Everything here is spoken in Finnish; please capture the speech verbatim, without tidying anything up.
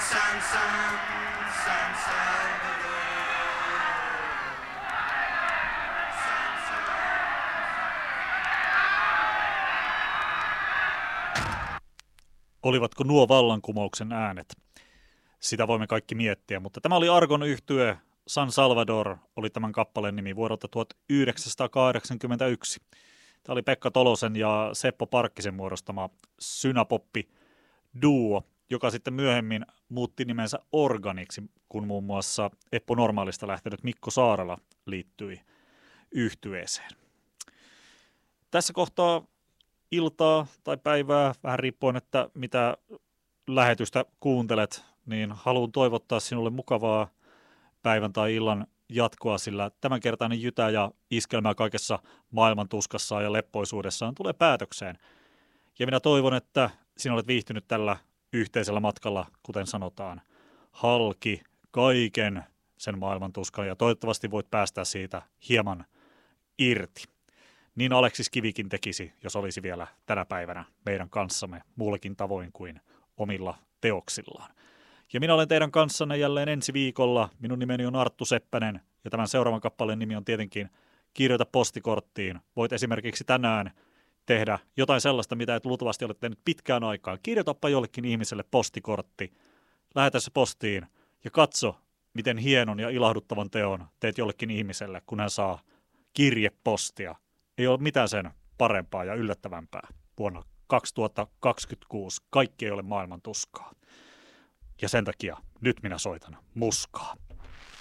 San San, San Salvador. San San. Olivatko nuo vallankumouksen äänet? Sitä voimme kaikki miettiä, mutta tämä oli Argon yhtye. San Salvador oli tämän kappaleen nimi vuodelta tuhatyhdeksänsataakahdeksankymmentäyksi. Tämä oli Pekka Tolosen ja Seppo Parkkisen muodostama synapoppi-duo, joka sitten myöhemmin muutti nimensä Organiksi, kun muun muassa Eppu Normaalista lähtenyt Mikko Saarala liittyi yhtyeeseen. Tässä kohtaa iltaa tai päivää, vähän riippuen, että mitä lähetystä kuuntelet, niin haluan toivottaa sinulle mukavaa päivän tai illan jatkoa, sillä tämänkertainen jytä ja iskelmä kaikessa maailman tuskassaan ja leppoisuudessaan tulee päätökseen. Ja minä toivon, että sinä olet viihtynyt tällä yhteisellä matkalla, kuten sanotaan, halki kaiken sen maailman tuskan ja toivottavasti voit päästä siitä hieman irti. Niin Aleksis Kivikin tekisi, jos olisi vielä tänä päivänä meidän kanssamme muullakin tavoin kuin omilla teoksillaan. Ja minä olen teidän kanssanne jälleen ensi viikolla. Minun nimeni on Arttu Seppänen ja tämän seuraavan kappaleen nimi on tietenkin Kirjoita postikorttiin. Voit esimerkiksi tänään tehdä jotain sellaista, mitä et luultavasti ole tehnyt pitkään aikaan. Kirjoitapa jollekin ihmiselle postikortti, lähetä se postiin ja katso, miten hienon ja ilahduttavan teon teet jollekin ihmiselle, kun hän saa kirjepostia. Ei ole mitään sen parempaa ja yllättävämpää vuonna kaksituhattakaksikymmentäkuusi. Kaikki ei ole maailman tuskaa. Ja sen takia nyt minä soitan muskaa.